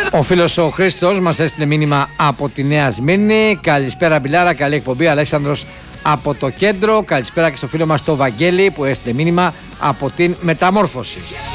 Ο φίλος ο Χρήστος μας έστειλε μήνυμα από τη Νέα Σμύρνη. Καλησπέρα Μπιλάρα, καλή εκπομπή. Αλέξανδρος από το κέντρο. Καλησπέρα και στο φίλο μας το Βαγγέλη που έστειλε μήνυμα από την Μεταμόρφωση.